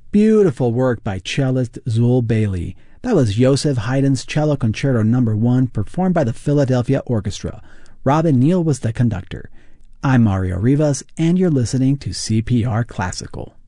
Beautiful work by cellist Zul Bailey. That was Joseph Haydn's Cello Concerto No. 1, performed by the Philadelphia Orchestra. Robin Neal was the conductor. I'm Mario Rivas, and you're listening to CPR Classical.